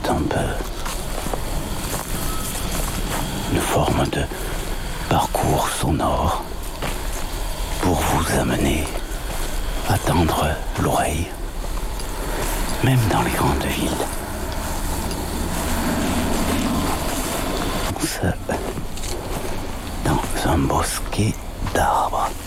est un peu une forme de parcours sonore pour vous amener à tendre l'oreille, même dans les grandes villes. Dans un bosquet d'arbres.